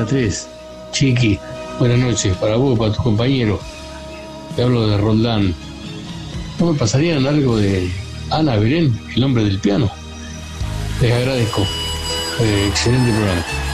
3. Chiqui, buenas noches, para vos y para tus compañeros. Te hablo de Roldán. ¿No me pasarían algo de Ana Belén, el hombre del piano? Les agradezco. Excelente programa.